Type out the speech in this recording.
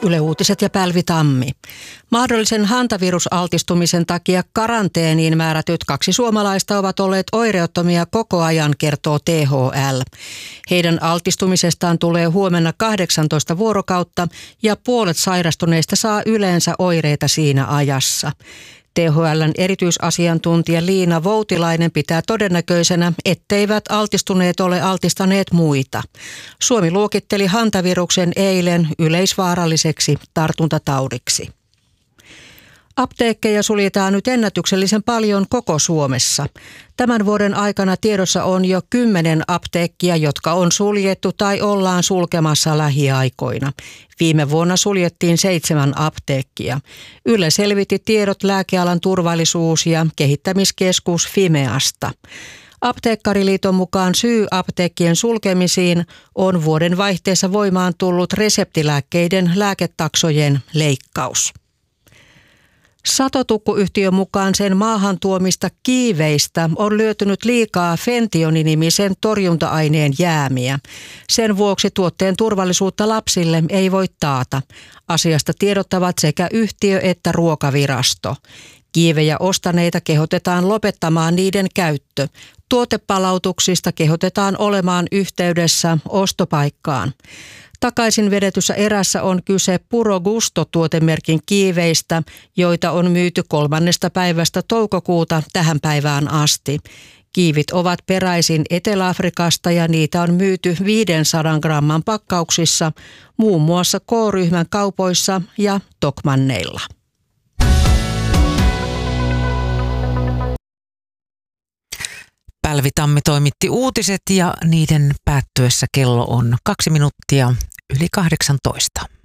Yle Uutiset ja Pälvi Tammi. Mahdollisen hantavirusaltistumisen takia karanteeniin määrätyt 2 suomalaista ovat olleet oireettomia koko ajan, kertoo THL. Heidän altistumisestaan tulee huomenna 18 vuorokautta ja puolet sairastuneista saa yleensä oireita siinä ajassa. THL:n erityisasiantuntija Liina Voutilainen pitää todennäköisenä, etteivät altistuneet ole altistaneet muita. Suomi luokitteli hantaviruksen eilen yleisvaaralliseksi tartuntataudiksi. Apteekkeja suljetaan nyt ennätyksellisen paljon koko Suomessa. Tämän vuoden aikana tiedossa on jo 10 apteekkia, jotka on suljettu tai ollaan sulkemassa lähiaikoina. Viime vuonna suljettiin 7 apteekkia. Yle selvitti tiedot Lääkealan turvallisuus- ja kehittämiskeskus Fimeasta. Apteekkariliiton mukaan syy apteekkien sulkemisiin on vuoden vaihteessa voimaan tullut reseptilääkkeiden lääketaksojen leikkaus. Satotukkuyhtiön mukaan sen maahantuomista kiiveistä on löytynyt liikaa fentioninimisen torjunta-aineen jäämiä. Sen vuoksi tuotteen turvallisuutta lapsille ei voi taata. Asiasta tiedottavat sekä yhtiö että Ruokavirasto. Kiivejä ostaneita kehotetaan lopettamaan niiden käyttö. Tuotepalautuksista kehotetaan olemaan yhteydessä ostopaikkaan. Takaisin vedetyssä erässä on kyse Puro Gusto-tuotemerkin kiiveistä, joita on myyty 3. päivästä toukokuuta tähän päivään asti. Kiivit ovat peräisin Etelä-Afrikasta ja niitä on myyty 500 gramman pakkauksissa, muun muassa K-ryhmän kaupoissa ja Tokmanneilla. Pälvi Tammi toimitti uutiset ja niiden päättyessä kello on 2 minuuttia yli 18.